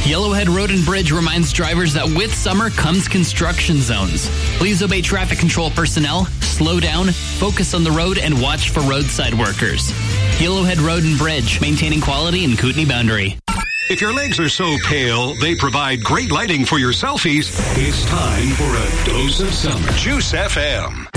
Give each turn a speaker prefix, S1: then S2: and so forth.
S1: Yellowhead Road and Bridge reminds drivers that with summer comes construction zones. Please obey traffic control personnel, slow down, focus on the road, and watch for roadside workers. Yellowhead Road and Bridge, maintaining quality in Kootenai Boundary.
S2: If your legs are so pale, they provide great lighting for your selfies. It's time for a dose of summer. Juice FM.